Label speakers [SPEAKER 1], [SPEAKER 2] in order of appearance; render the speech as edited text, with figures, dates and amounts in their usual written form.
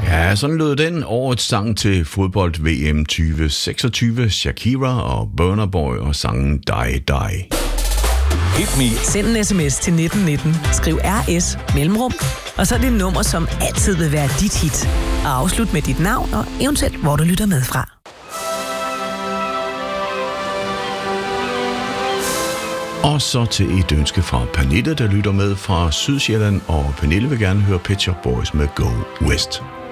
[SPEAKER 1] Ja, sådan lød den årets sang til fodbold-VM 2026, Shakira og Burna Boy og sangen Die Die.
[SPEAKER 2] Hit me.
[SPEAKER 3] Send en sms til 1919, skriv RS mellemrum, og så det nummer, som altid vil være dit hit. Og afslut med dit navn og eventuelt, hvor du lytter med fra.
[SPEAKER 1] Og så til et ønske fra Pernille, der lytter med fra Sydsjælland, og Pernille vil gerne høre Pet Shop Boys med Go West.